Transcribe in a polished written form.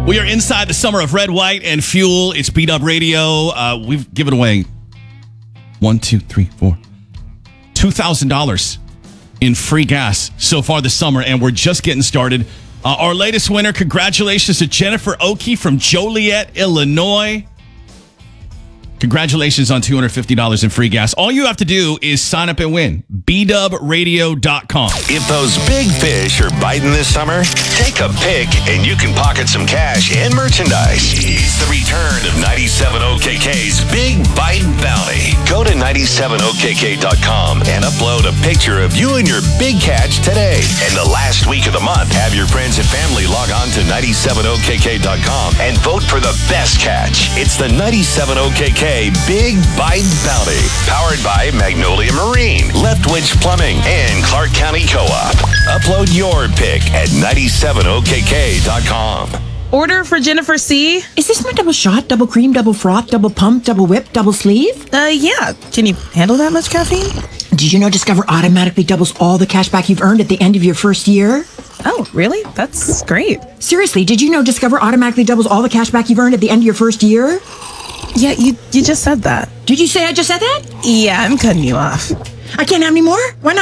We are inside the summer of Red, White, and Fuel. It's Beat Up Radio. We've given away $2,000 in free gas so far this summer, and we're just getting started. Our latest winner, congratulations to Jennifer Oakey from Joliet, Illinois. Congratulations on $250 in free gas. All you have to do is sign up and win. BDubRadio.com. If those big fish are biting this summer, take a pick and you can pocket some cash and merchandise. It's the return of 97OKK's Big Bite Bounty. Go to 97OKK.com and upload a picture of you and your big catch today. And the last week of the month, have your friends and family log on to 97OKK.com and vote for the best catch. It's the 97OKK Big Bite Bounty, powered by Magnolia Marine, Leftwich Plumbing, and Clark County Co-op. Upload your pick at 97OKK.com. Order for Jennifer C. Is this my double shot, double cream, double froth, double pump, double whip, double sleeve? Yeah. Can you handle that much caffeine? Did you know Discover automatically doubles all the cash back you've earned at the end of your first year? Oh, really? That's great. Seriously, did you know Discover automatically doubles all the cash back you've earned at the end of your first year? Yeah, you just said that. Did you say I just said that? Yeah, I'm cutting you off. I can't have any more? Why not?